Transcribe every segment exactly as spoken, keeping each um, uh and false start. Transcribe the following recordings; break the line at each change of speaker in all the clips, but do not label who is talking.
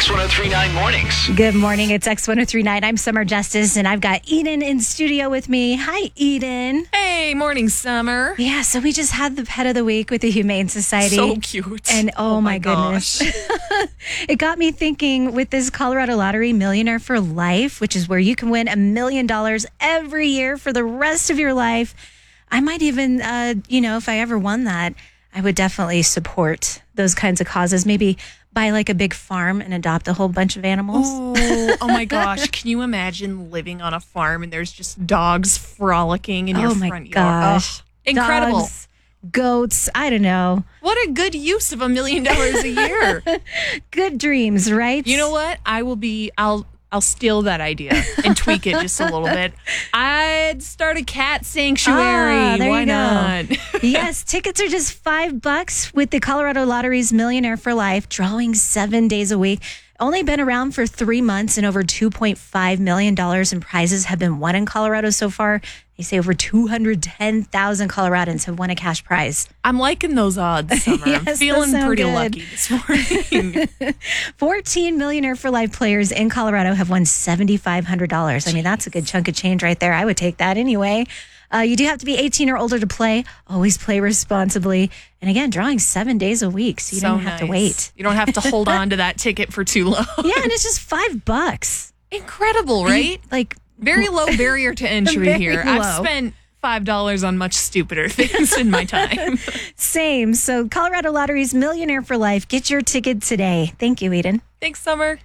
X one oh three nine Mornings.
Good morning. It's X one oh three nine. I'm Summer Justice, and I've got Eden in studio with me. Hi, Eden.
Hey, morning, Summer.
Yeah, so we just had the Pet of the Week with the Humane Society.
So cute.
And oh,
oh
my,
my
goodness. It got me thinking with this Colorado Lottery Millionaire for Life, which is where you can win a million dollars every year for the rest of your life. I might even, uh, you know, if I ever won that, I would definitely support those kinds of causes. Maybe buy like a big farm and adopt a whole bunch of animals.
Ooh, oh my gosh. Can you imagine living on a farm and there's just dogs frolicking in your
oh my
front yard?
gosh.
Oh, incredible.
Dogs, goats, I don't know.
What a good use of a million dollars a year.
Good dreams, right?
You know what? I will be, I'll, I'll steal that idea and tweak it just a little bit. I'd start a cat sanctuary.
Ah, there
Why
you go.
not?
Yes, tickets are just five bucks with the Colorado Lottery's Millionaire for Life, drawing seven days a week. Only been around for three months and over two point five million dollars in prizes have been won in Colorado so far. They say over two hundred ten thousand Coloradans have won a cash prize.
I'm liking those odds, Summer.
Yes,
I'm
those
feeling
sound
pretty
good.
lucky this morning.
fourteen Millionaire for Life players in Colorado have won seven thousand five hundred dollars. I mean, that's a good chunk of change right there. I would take that anyway. Uh, you do have to be eighteen or older to play. Always play responsibly. And again, drawing seven days a week, so you
So
don't have to
nice.
wait.
You don't have to hold on to that ticket for too long.
Yeah, and it's just five bucks.
Incredible, right?
Like,
Very low barrier to entry
Very
here.
low.
I've spent five dollars on much stupider things in my time.
same. So Colorado Lottery's Millionaire for Life. Get your ticket today. Thank you, Eden.
Thanks, Summer.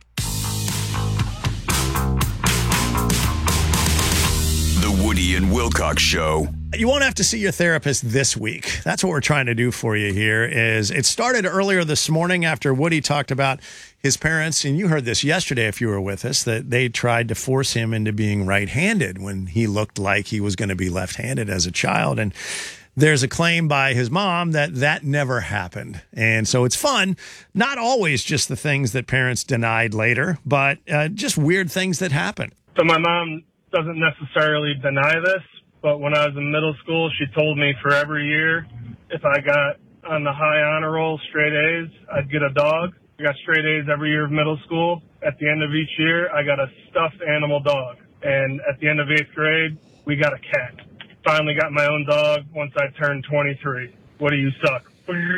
The Woody and Wilcox Show.
You won't have to see your therapist this week. That's what we're trying to do for you here. Is it started earlier this morning after Woody talked about his parents, and you heard this yesterday if you were with us, that they tried to force him into being right-handed when he looked like he was going to be left-handed as a child. And there's a claim by his mom that that never happened. And so it's fun, not always just the things that parents denied later, but uh, just weird things that happen.
So my mom doesn't necessarily deny this, but when I was in middle school, she told me for every year, if I got on the high honor roll, straight A's, I'd get a dog. I got straight A's every year of middle school. At the end of each year, I got a stuffed animal dog. And at the end of eighth grade, we got a cat. Finally got my own dog once I turned twenty-three. What do you suck?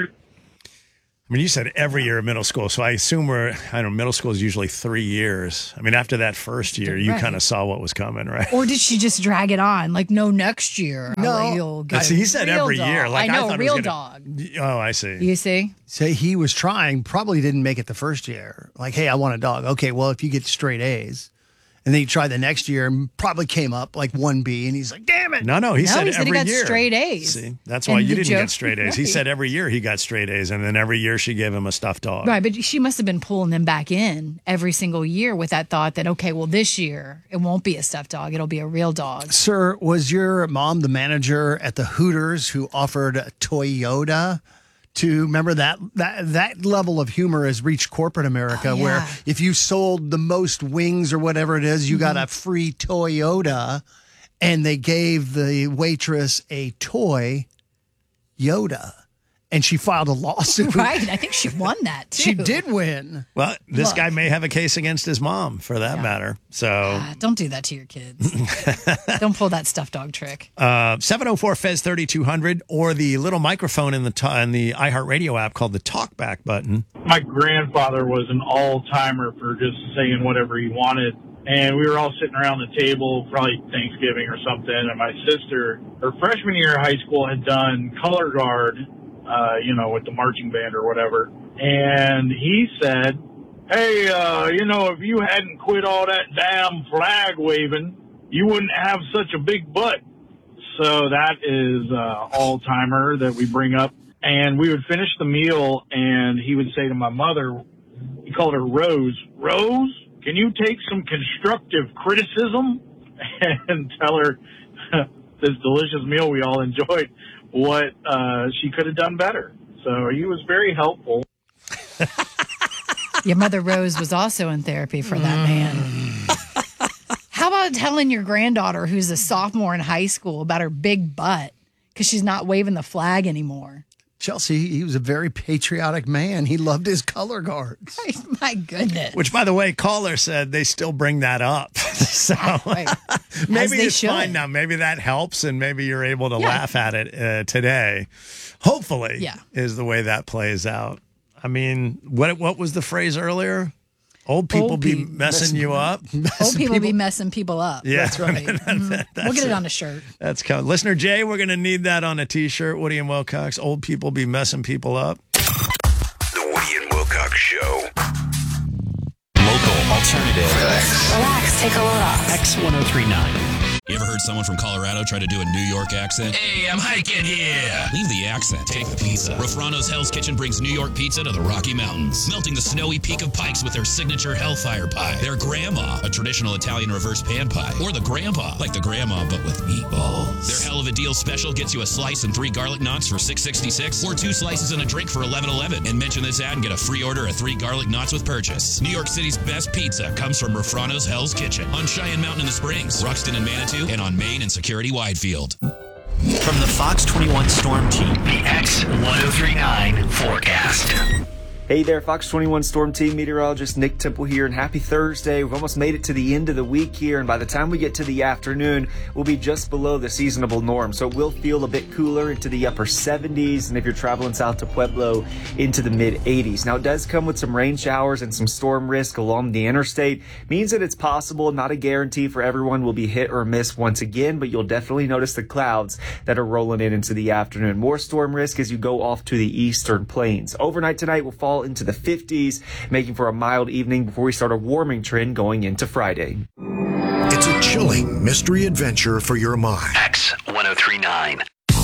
I mean, you said every year of middle school, so I assume we're, I don't know, middle school is usually three years. I mean, after that first year, you
Right.
kind of saw what was coming, right?
Or did she just drag it on? Like, no, next year.
No.
I'll- you'll get
See, he said
a real
every
dog.
year. Like,
I know,
thought
real
it was gonna,
dog.
Oh, I see.
You see?
Say he was trying, probably didn't make it the first year. Like, hey, I want a dog. Okay, well, if you get straight A's. And then he tried the next year and probably came up like one B. And he's like, damn it.
No, no, he
No,
said
he said he
every
got
year.
straight A's.
See, that's
And
why you
the
didn't
joke-
get straight A's. He
Right.
said every year he got straight A's, and then every year she gave him a stuffed dog.
Right, but she must have been pulling them back in every single year with that thought that, okay, well, this year it won't be a stuffed dog. It'll be a real dog.
Sir, was your mom the manager at the Hooters who offered a Toyota? To remember that that that level of humor has reached corporate America,
Oh, yeah.
where if you sold the most wings or whatever it is, you got a free Toyota, and they gave the waitress a toy Yoda, and she filed a lawsuit.
Right, I think she won that, too.
She did win.
Well, this
Look.
guy may have a case against his mom, for that matter. So,
Ah, don't do that to your kids. Don't pull that stuffed dog trick.
uh, seven oh four F E Z thirty-two hundred, or the little microphone in the t- in the iHeartRadio app called the talkback button.
My grandfather was an all-timer for just saying whatever he wanted. And we were all sitting around the table, probably Thanksgiving or something. And my sister, her freshman year of high school, had done color guard, uh, you know, with the marching band or whatever. And he said, hey, uh, you know, if you hadn't quit all that damn flag waving, you wouldn't have such a big butt. So that is uh, all-timer that we bring up. And we would finish the meal, and he would say to my mother, he called her Rose, Rose, can you take some constructive criticism? And tell her this delicious meal we all enjoyed, what uh, she could have done better. So he was very helpful.
Your mother, Rose, was also in therapy for that man. How about telling your granddaughter, who's a sophomore in high school, about her big butt because she's not waving the flag anymore?
Chelsea, he was a very patriotic man. He loved his color guards.
My goodness.
Which, by the way, caller said they still bring that up. So
Right.
maybe
they
it's
should.
fine now. Maybe that helps, and maybe you're able to
Yeah.
laugh at it uh, today. Hopefully,
Yeah.
is the way that plays out. I mean, what what was the phrase earlier? Old people
Old
be
pe-
messing you up.
Old people, be messing people up.
Yeah,
That's right. Mhm. We'll get it on a shirt.
That's coming. Listener Jay, we're going to need that on a T-shirt. Woody and Wilcox, old people be messing people up.
The Woody and Wilcox Show.
Local, alternative.
Relax, take a load off.
X ten thirty-nine.
You ever heard someone from Colorado try to do a New York accent?
Hey, I'm hiking here.
Leave the accent.
Take the pizza.
Rafrano's Hell's Kitchen brings New York pizza to the Rocky Mountains, melting the snowy peak of Pikes with their signature Hellfire Pie, their Grandma, a traditional Italian reverse pan pie, or the Grandpa, like the Grandma but with meatballs. Their Hell of a Deal special gets you a slice and three garlic knots for six sixty-six, or two slices and a drink for eleven eleven. And mention this ad and get a free order of three garlic knots with purchase. New York City's best pizza comes from Rafrano's Hell's Kitchen on Cheyenne Mountain in the Springs, Ruxton and Manitou, and on Main and Security Widefield.
From the Fox twenty-one Storm Team, the X ten thirty-nine forecast.
Hey there, Fox twenty-one Storm Team meteorologist Nick Temple here, and happy Thursday. We've almost made it to the end of the week here, and by the time we get to the afternoon, we'll be just below the seasonable norm. So it will feel a bit cooler into the upper seventies, and if you're traveling south to Pueblo, into the mid eighties. Now, it does come with some rain showers and some storm risk along the interstate. Means that it's possible, not a guarantee for everyone will be hit or miss once again, but you'll definitely notice the clouds that are rolling in into the afternoon. More storm risk as you go off to the eastern plains. Overnight tonight will fall into the fifties, making for a mild evening before we start a warming trend going into Friday.
It's a chilling mystery adventure for your mind.
X ten thirty-nine.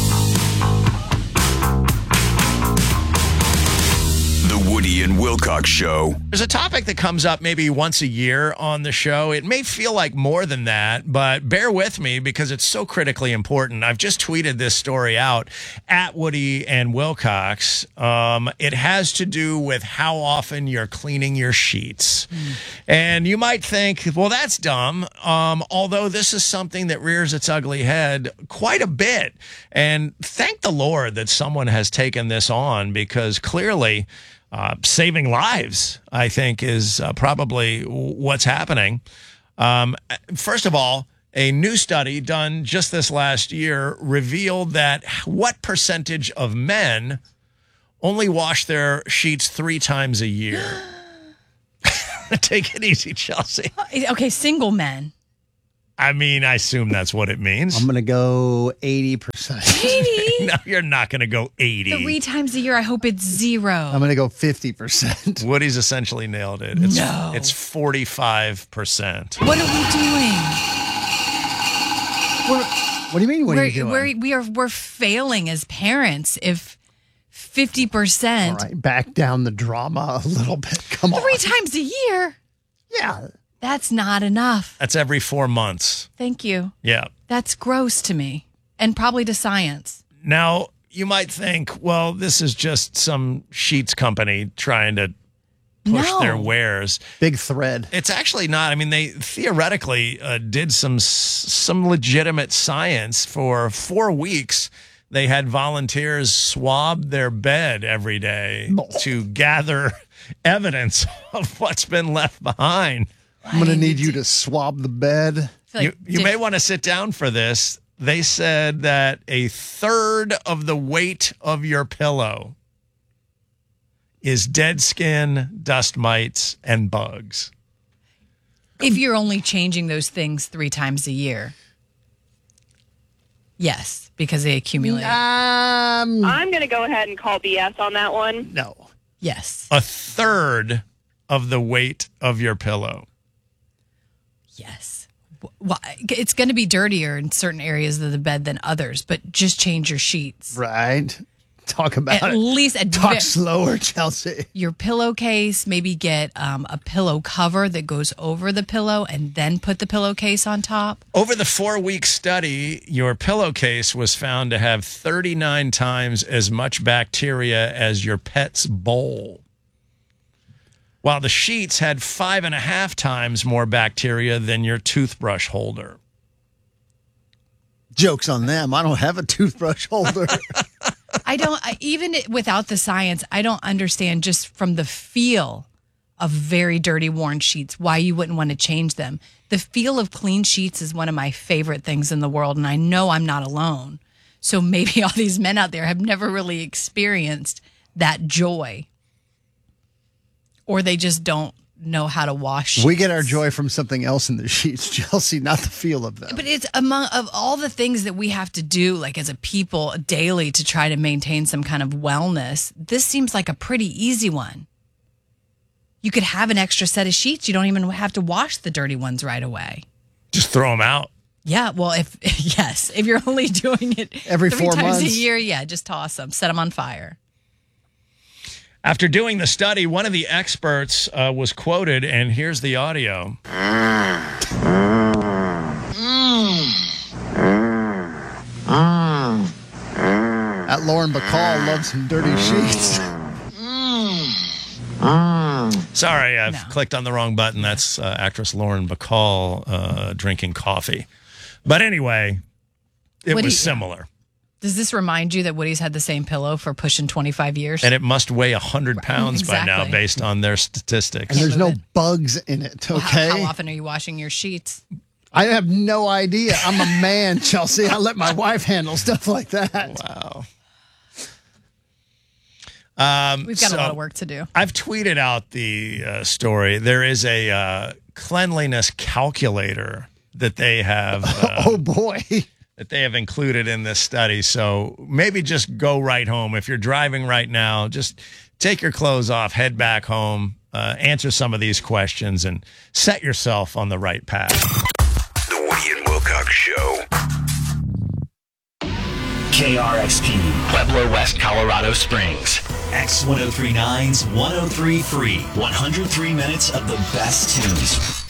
The Woody and Wilcox Show.
There's a topic that comes up maybe once a year on the show. It may feel like more than that, but bear with me because it's so critically important. I've just tweeted this story out at Woody and Wilcox. Um, it has to do with how often you're cleaning your sheets. Mm. And you might think, well, that's dumb. Um, although this is something that rears its ugly head quite a bit. And thank the Lord that someone has taken this on, because clearly Uh, saving lives, I think, is uh, probably what's happening. Um, first of all, a new study done just this last year revealed that what percentage of men only wash their sheets three times a year? Take it easy, Chelsea.
Okay, single men.
I mean, I assume that's what it means.
I'm going to go eighty percent.
eighty?
No, you're not going to go eighty.
Three times a year, I hope it's zero.
I'm going to go fifty percent.
Woody's essentially nailed it. It's,
No.
It's forty-five percent.
What are we doing? We're,
What do you mean? What
we're,
are you doing?
We're, we are, we're failing as parents if fifty percent.
All right, back down the drama a little bit. Come on.
Three times a year?
Yeah.
That's not enough.
That's every four months.
Thank you.
Yeah.
That's gross to me, and probably to science.
Now, you might think, well, this is just some sheets company trying to push
No.
their wares.
Big thread.
It's actually not. I mean, they theoretically uh, did some some legitimate science. For four weeks, they had volunteers swab their bed every day to gather evidence of what's been left behind.
I'm going to need you to swab the bed.
Like,
you you
did-
may want to sit down for this. They said that a third of the weight of your pillow is dead skin, dust mites, and bugs.
If you're only changing those things three times a year. Yes, because they accumulate.
Um,
I'm going to go ahead and call B S on that one.
No.
Yes.
A third of the weight of your pillow.
Yes. Well, it's going to be dirtier in certain areas of the bed than others, but just change your sheets.
Right. Talk about
At
it.
least at
Talk
ve-
slower, Chelsea.
your pillowcase, maybe get um, a pillow cover that goes over the pillow and then put the pillowcase on top.
Over the four-week study, your pillowcase was found to have thirty-nine times as much bacteria as your pet's bowl, while the sheets had five and a half times more bacteria than your toothbrush holder.
Joke's on them. I don't have a toothbrush holder.
I don't, I, even without the science, I don't understand just from the feel of very dirty, worn sheets, why you wouldn't want to change them. The feel of clean sheets is one of my favorite things in the world, and I know I'm not alone. So maybe all these men out there have never really experienced that joy, or they just don't know how to wash sheets.
We get our joy from something else in the sheets, Chelsea, not the feel of them.
But it's among of all the things that we have to do, like as a people daily, to try to maintain some kind of wellness. This seems like a pretty easy one. You could have an extra set of sheets. You don't even have to wash the dirty ones right away.
Just throw them out.
Yeah, well, if yes, if you're only doing it
every
three
four
times
months
a year, yeah, just toss them, set them on fire.
After doing the study, one of the experts uh, was quoted, and here's the audio.
That Lauren Bacall loves some dirty sheets.
Sorry, I've no. clicked on the wrong button. That's uh, actress Lauren Bacall uh, drinking coffee. But anyway, it
Woody,
was similar.
Does this remind you that Woody's had the same pillow for pushing twenty-five years?
And it must weigh one hundred pounds
exactly.
by now based on their statistics.
And there's no it. bugs in it, okay?
Well, how, how often are you washing your sheets?
I have no idea. I'm a man, Chelsea. I let my wife handle stuff like that.
Wow. Um,
We've got
so
a lot of work to do.
I've tweeted out the uh, story. There is a uh, cleanliness calculator that they have. Uh,
oh, boy.
That they have included in this study. So maybe just go right home. If you're driving right now, just take your clothes off, head back home, uh, answer some of these questions, and set yourself on the right path.
The Woody and Wilcox Show.
K R X P, Pueblo West, Colorado Springs. X ten thirty-nine's one oh three free. one hundred three minutes of the best tunes.